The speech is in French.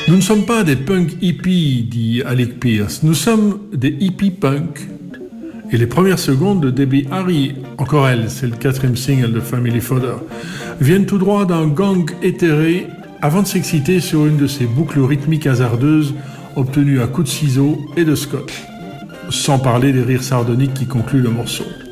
Nous ne sommes pas des punk hippies, dit Alec Pierce. Nous sommes des hippies punk. Et les premières secondes de Debbie Harry, encore elle, c'est le 4e single de Family Fodder, viennent tout droit d'un gang éthéré avant de s'exciter sur une de ces boucles rythmiques hasardeuses obtenues à coups de ciseaux et de scotch. Sans parler des rires sardoniques qui concluent le morceau.